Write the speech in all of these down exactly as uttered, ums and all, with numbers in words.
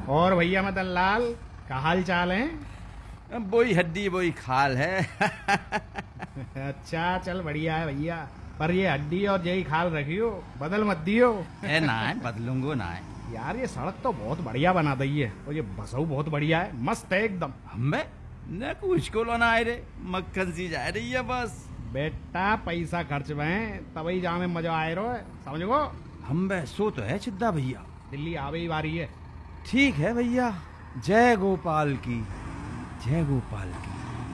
और भैया मदन लाल, क्या हाल चाल है? वही हड्डी वही खाल है। अच्छा, चल बढ़िया है भैया। पर ये हड्डी और यही खाल रखियो, बदल मत दियो। ए ना है, बदलूंगो ना है। यार ये सड़क तो बहुत बढ़िया बना दी है, और ये बसऊ बहुत बढ़िया है, मस्त है एकदम। हमें न कुछ को लो ना आए रे, मक्खन सी जा रही है बस। बेटा पैसा खर्च में तभी जाने मजा आए रो, समझ गो। हम सो तो है सिद्धा भैया। दिल्ली आवे ही बारी है। ठीक है भैया, जय गोपाल की, जय गोपाल की।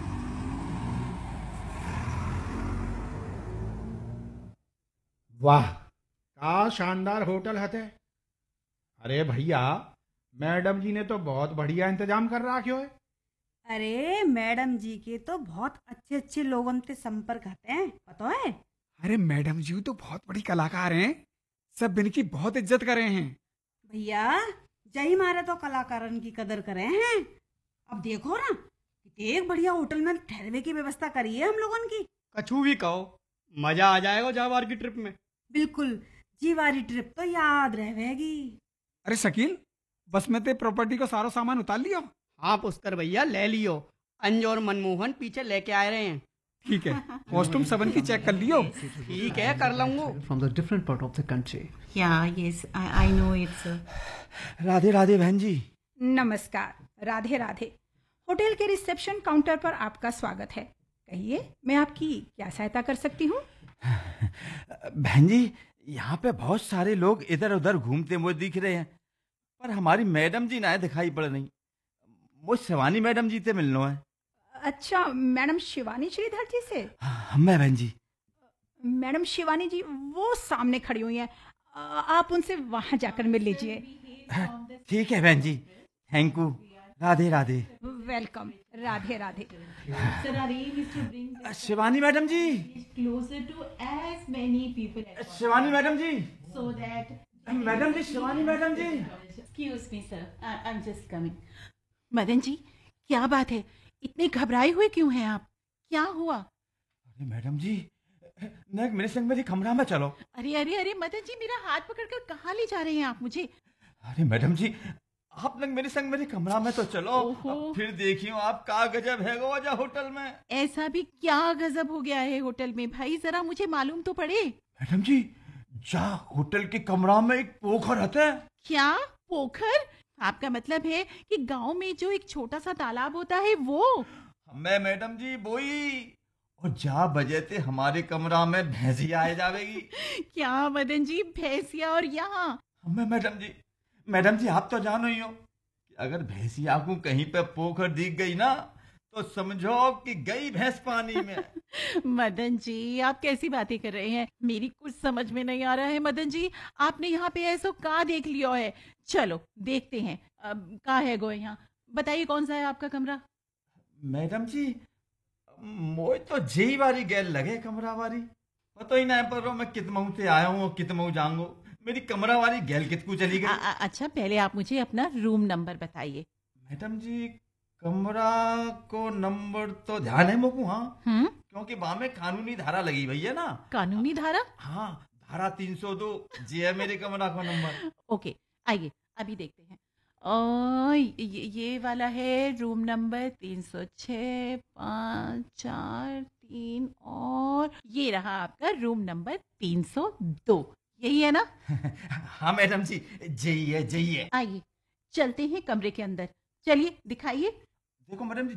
वाह, क्या शानदार होटल है। अरे भैया, मैडम जी ने तो बहुत बढ़िया इंतजाम कर रखियो है। अरे मैडम जी के तो बहुत अच्छे अच्छे लोगों से संपर्क होते हैं, पता है। अरे मैडम जी तो बहुत बड़ी कलाकार हैं, सब इनकी बहुत इज्जत कर रहे हैं। भैया जय मारे तो कलाकारन की कदर करे हैं। अब देखो ना, एक बढ़िया होटल में ठहरने की व्यवस्था करी है हम लोगों की। कछू भी कहो, मजा आ जाएगा जावार की ट्रिप में। बिल्कुल, जीवारी ट्रिप तो याद रहेगी। अरे शकील, बस में ते प्रॉपर्टी को सारा सामान उतार लियो। हाँ पुष्कर भैया, ले लियो। अंज और मनमोहन पीछे लेके आ रहे हैं। ठीक है, कॉस्ट्यूम सबन की चेक कर लियो। ठीक है, कर लूंगा। From the different part of the country. Yeah, yes, I, I know it's. Radhe Radhe बहन जी। नमस्कार, राधे राधे। होटल के रिसेप्शन काउंटर पर आपका स्वागत है। कहिए, मैं आपकी क्या सहायता कर सकती हूँ? बहन जी, यहाँ पे बहुत सारे लोग इधर उधर घूमते हुए दिख रहे हैं, पर हमारी मैडम जी ना दिखाई पड़ रही। वो शिवानी मैडम जी से मिलना है। अच्छा, मैडम शिवानी श्रीधर जी से? हाँ मैं बहन जी। मैडम शिवानी जी वो सामने खड़ी हुई हैं, आप उनसे वहां जाकर मिल लीजिए। ठीक है बहन जी, thank you. Radhe Radhe. Welcome, Radhe Radhe. Sir, arrange is to bring the Shivani madam ji. closer to as many people as possible Shivani madam ji. so that. Madam ji, Shivani madam ji. Excuse me, sir. I, I'm just coming. Madan ji, क्या बात है? इतने घबराए हुए क्यों हैं आप? क्या हुआ? अरे मैडम जी, न मेरे संग मेरे कमरा में चलो। अरे अरे अरे मदन जी, मेरा हाथ पकड़कर कहाँ ले जा रहे हैं आप मुझे? अरे मैडम जी, आप लोग मेरे संग मेरे कमरा में तो चलो। अब फिर देखियो आप का गजब है वो होटल में। ऐसा भी क्या गजब हो गया है होटल में भाई, जरा मुझे मालूम तो पड़े। मैडम जी, जा होटल के कमरा में एक पोखर रहता है। क्या पोखर? आपका मतलब है कि गांव में जो एक छोटा सा तालाब होता है वो? मैं मैडम जी वही। और जा बजे थे हमारे कमरा में भैंसिया आ जावेगी। क्या मदन जी, भैंसिया और यहाँ? मैं मैडम जी, मैडम जी आप तो जानो ही हो कि अगर भैंसिया को कहीं पे पोखर दिख गई ना तो समझो कि गई भैंस पानी में। मदन जी, आप कैसी बातें कर रहे हैं? मेरी कुछ समझ में नहीं आ रहा है मदन जी। आपने यहाँ पे ऐसा का देख लिया है? चलो देखते हैं अब का है गो यहाँ। बताइए कौन सा है आपका कमरा? मैडम जी, मोय तो जेई वारी गैल लगे कमरा वारी। पता ही ना पर मैं कितमऊ से आया हूँ, कितमऊ जाऊंगो। मेरी कमरा वाली गैल कितकू चली गई। अच्छा, पहले आप मुझे अपना रूम नंबर बताइए। मैडम जी, कमरा को नंबर तो ध्यान है मोकू। हाँ, क्योंकि वहां में कानूनी धारा लगी भई है ना। कानूनी धारा? हाँ, धारा तीन सौ दो जी है मेरे कमरा का नंबर। ओके, आइए अभी देखते हैं। ओ, ये, ये वाला है रूम नंबर तीन सौ छः, पाँच, चार, तीन, और ये रहा आपका रूम नंबर तीन सौ दो। यही है ना? हाँ मैडम जी, जई है, जई है। आइए चलते हैं कमरे के अंदर। चलिए दिखाइए। देखो मैडम जी,